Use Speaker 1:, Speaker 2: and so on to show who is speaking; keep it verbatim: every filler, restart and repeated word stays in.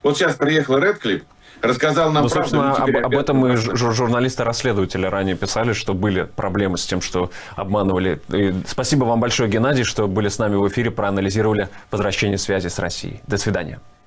Speaker 1: Вот сейчас приехал Рэдклифф, рассказал нам
Speaker 2: ну,
Speaker 1: правду.
Speaker 2: собственно, об,
Speaker 1: Теперь
Speaker 2: об этом и журналисты-расследователи ранее писали, что были проблемы с тем, что обманывали. И спасибо вам большое, Геннадий, что были с нами в эфире, проанализировали возвращение связи с Россией. До свидания.